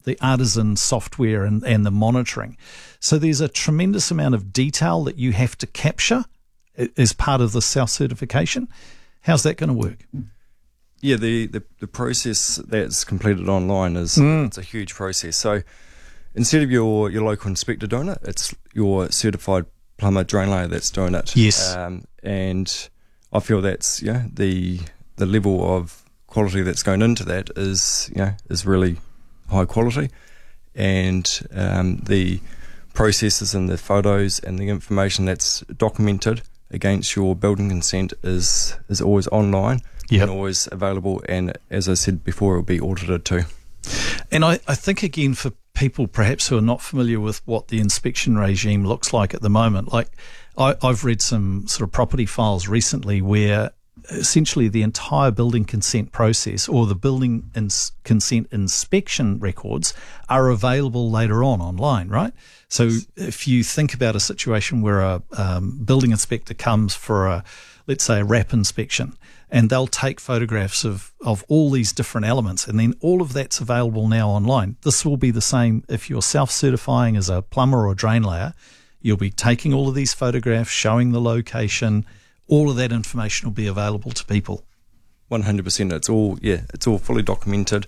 the artisan software and the monitoring. So there's a tremendous amount of detail that you have to capture as part of the self-certification. How's that going to work? Yeah, the process that's completed online is it's a huge process. So instead of your local inspector doing it, it's your certified plumber drain layer that's doing it. Yes. And I feel that's the level of quality that's going into that is really high quality, and the processes and the photos and the information that's documented against your building consent is always online. Yep. And always available, and as I said before, it will be audited too. And I think, again, for people perhaps who are not familiar with what the inspection regime looks like at the moment, like I've read some sort of property files recently where essentially the entire building consent process or the building consent inspection records are available later on online, right? So if you think about a situation where a building inspector comes for let's say a wrap inspection, and they'll take photographs of all these different elements, and then all of that's available now online. This will be the same if you're self-certifying as a plumber or drain layer. You'll be taking all of these photographs, showing the location. All of that information will be available to people. 100%. It's all fully documented.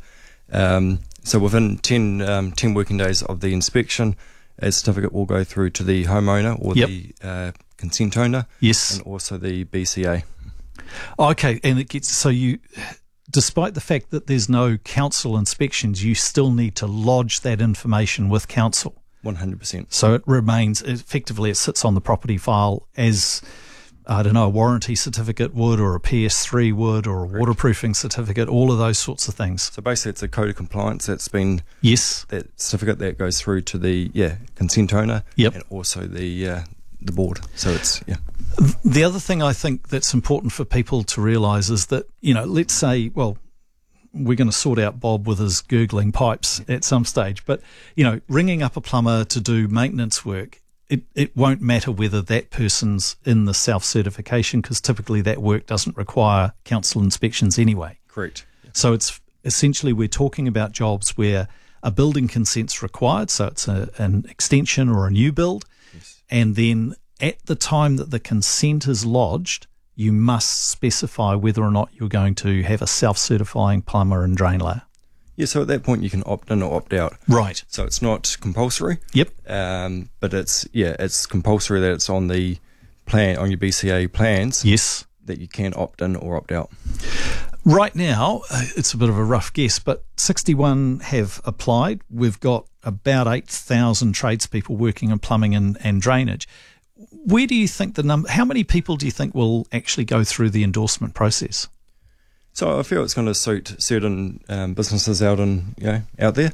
So within 10 working days of the inspection, a certificate will go through to the homeowner or the consent owner. Yes. And also the BCA. Okay, and it gets so you, despite the fact that there's no council inspections, you still need to lodge that information with council. 100%. So it remains, effectively, it sits on the property file as, I don't know, a warranty certificate would, or a PS3 would, or a waterproofing certificate, all of those sorts of things. So basically it's a code of compliance that's been, yes, that certificate that goes through to the consent owner, yep, and also the board. So it's, The other thing I think that's important for people to realise is that, let's say, well, we're going to sort out Bob with his gurgling pipes at some stage, but, ringing up a plumber to do maintenance work, it won't matter whether that person's in the self-certification, because typically that work doesn't require council inspections anyway. Correct. So it's essentially, we're talking about jobs where a building consent's required, so it's an extension or a new build, yes, and then at the time that the consent is lodged, you must specify whether or not you're going to have a self-certifying plumber and drain layer. Yeah, so at that point you can opt in or opt out. Right. So it's not compulsory. Yep. But it's compulsory that it's on the plan, on your BCA plans. Yes. That you can opt in or opt out. Right now, it's a bit of a rough guess, but 61 have applied. We've got about 8,000 tradespeople working in plumbing and drainage. Where do you think how many people do you think will actually go through the endorsement process? So I feel it's going to suit certain businesses out there.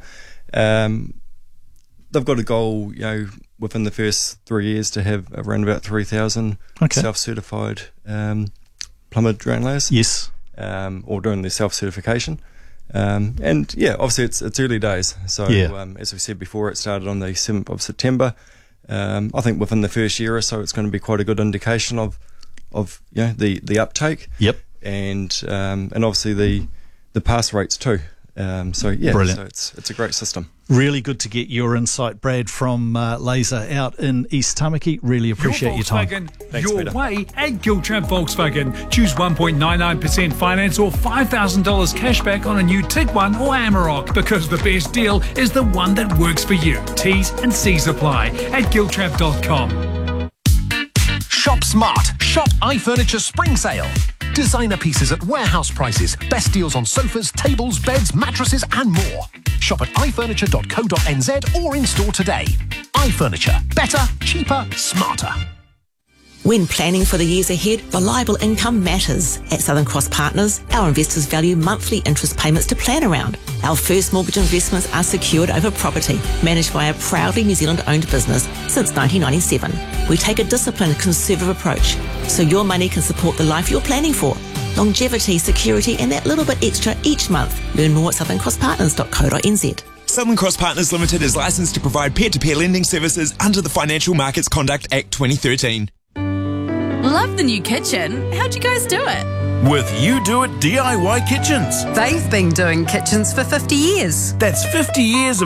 They've got a goal, within the first 3 years to have around about 3,000 self-certified plumber drain layers. Yes. Or doing their self-certification. And obviously it's early days. So as we said before, it started on the 7th of September. I think within the first year or so, it's going to be quite a good indication of the uptake. Yep. And obviously the pass rates too. Brilliant. So it's a great system. Really good to get your insight, Brad, from Laser out in East Tamaki. Really appreciate your time. Thanks, your Peter. way at Giltrap Volkswagen. Choose 1.99% finance or $5,000 cashback on a new Tiguan or Amarok, because the best deal is the one that works for you. T's and C's apply at Giltrap.com. Shop smart. Shop iFurniture Spring Sale. Designer pieces at warehouse prices. Best deals on sofas, tables, beds, mattresses and more. Shop at ifurniture.co.nz or in store today. iFurniture. Better, cheaper, smarter. When planning for the years ahead, reliable income matters. At Southern Cross Partners, our investors value monthly interest payments to plan around. Our first mortgage investments are secured over property, managed by a proudly New Zealand-owned business since 1997. We take a disciplined, conservative approach, so your money can support the life you're planning for. Longevity, security, and that little bit extra each month. Learn more at southern-cross-partners.co.nz. Southern Cross Partners Limited is licensed to provide peer-to-peer lending services under the Financial Markets Conduct Act 2013. Love the new kitchen. How'd you guys do it? With You Do It DIY Kitchens. They've been doing kitchens for 50 years. That's 50 years of